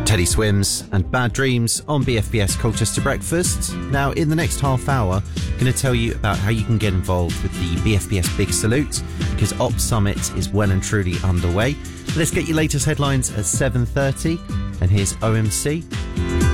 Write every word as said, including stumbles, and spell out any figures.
Teddy Swims and Bad Dreams on B F B S Colchester Breakfast. Now, in the next half hour, I'm going to tell you about how you can get involved with the B F B S Big Salute, because Ops Summit is well and truly underway. Let's get your latest headlines at seven thirty, and here's O M C.